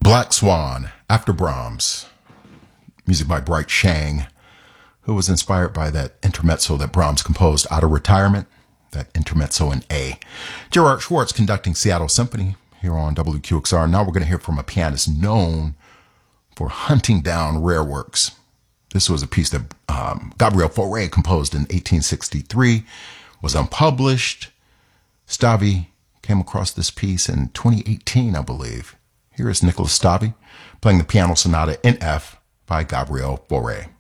Black Swan, after Brahms. Music by Bright Shang, who was inspired by that intermezzo that Brahms composed out of retirement, that intermezzo in A. Gerard Schwartz conducting Seattle Symphony here on WQXR. Now we're going to hear from a pianist known for hunting down rare works. This was a piece that Gabriel Fauré composed in 1863, was unpublished. Stavi came across this piece in 2018, I believe. Here is Nicholas Stavi playing the piano sonata in F by Gabriel Fauré.